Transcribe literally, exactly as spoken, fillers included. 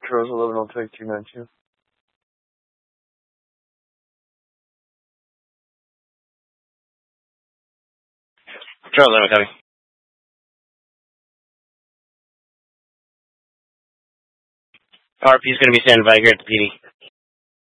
Charles eleven, I'll take two nine two. Charles eleven, copy. R P is going to be standing by here at the P D.